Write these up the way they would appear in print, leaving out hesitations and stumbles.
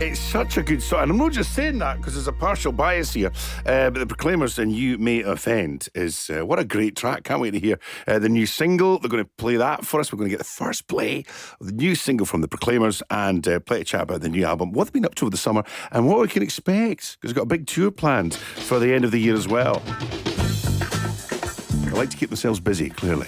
It's such a good song. And I'm not just saying that because there's a partial bias here. But the Proclaimers and You May Offend is what a great track. Can't wait to hear the new single. They're going to play that for us. We're going to get the first play of the new single from the Proclaimers and play a chat about the new album, what they've been up to over the summer and what we can expect, because we've got a big tour planned for the end of the year as well. They like to keep themselves busy, clearly.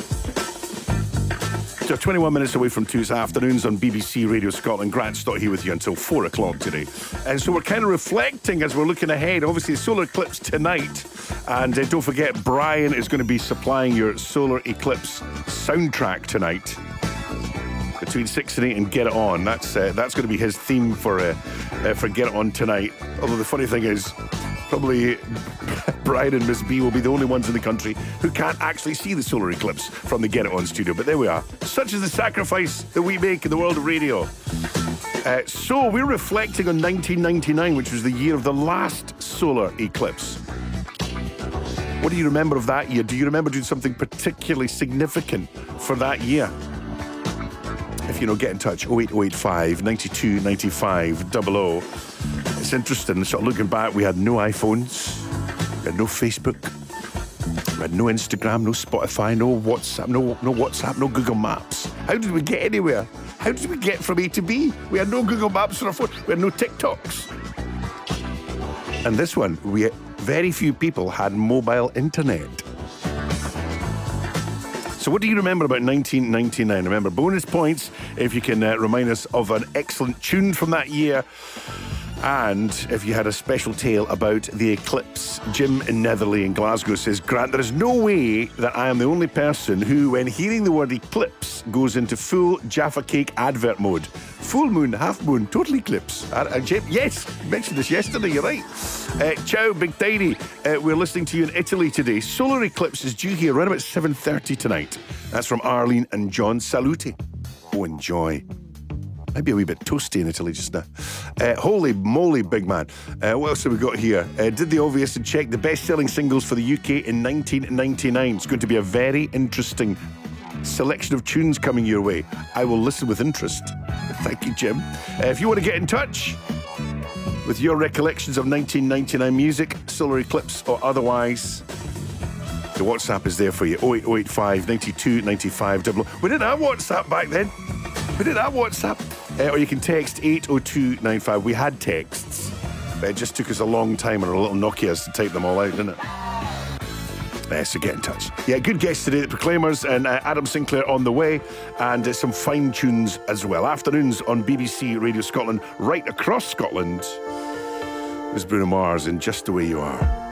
So 21 minutes away from 2's afternoons on BBC Radio Scotland. Grant Stott here with you until 4 o'clock today. And so we're kind of reflecting as we're looking ahead. Obviously, solar eclipse tonight. And don't forget, Brian is going to be supplying your solar eclipse soundtrack tonight. Between 6 and 8 and Get It On. That's going to be his theme for Get It On tonight. Although the funny thing is, probably Brian and Miss B will be the only ones in the country who can't actually see the solar eclipse from the Get It On studio. But there we are. Such is the sacrifice that we make in the world of radio. So we're reflecting on 1999, which was the year of the last solar eclipse. What do you remember of that year? Do you remember doing something particularly significant for that year? If you know, get in touch. 08085 92 95 00. It's interesting, sort of looking back, we had no iPhones, we had no Facebook, we had no Instagram, no Spotify, no WhatsApp, no Google Maps. How did we get anywhere? How did we get from A to B? We had no Google Maps on our phone, we had no TikToks. And this one, very few people had mobile internet. So what do you remember about 1999? Remember, bonus points if you can remind us of an excellent tune from that year. And if you had a special tale about the eclipse. Jim in Netherley in Glasgow says, Grant, there is no way that I am the only person who, when hearing the word eclipse, goes into full Jaffa Cake advert mode. Full moon, half moon, total eclipse. Jim, yes, you mentioned this yesterday, you're right. Ciao, Big Tiny. We're listening to you in Italy today. Solar eclipse is due here around about 7:30 tonight. That's from Arlene and John. Salute. Oh, enjoy. Maybe a wee bit toasty in Italy just now. Holy moly, big man. What else have we got here? Did the obvious and check the best-selling singles for the UK in 1999. It's going to be a very interesting selection of tunes coming your way. I will listen with interest. Thank you, Jim. If you want to get in touch with your recollections of 1999 music, solar eclipse or otherwise, the WhatsApp is there for you. 08085 92 95 00. We didn't have WhatsApp back then. We didn't have WhatsApp. Or you can text 80295. We had texts, but it just took us a long time on our little Nokias to type them all out, didn't it? So get in touch. Yeah, good guests today, the Proclaimers and Adam Sinclair on the way, and some fine tunes as well. Afternoons on BBC Radio Scotland, right across Scotland. There's Bruno Mars in Just the Way You Are.